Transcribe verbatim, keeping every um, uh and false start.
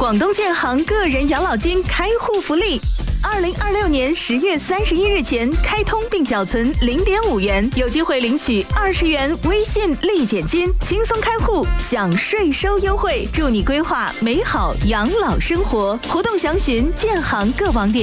广东建行个人养老金开户福利，二零二六年十月三十一日前开通并缴存零点五元，有机会领取二十元微信立减金，轻松开户享税收优惠，祝你规划美好养老生活。活动详询建行各网点。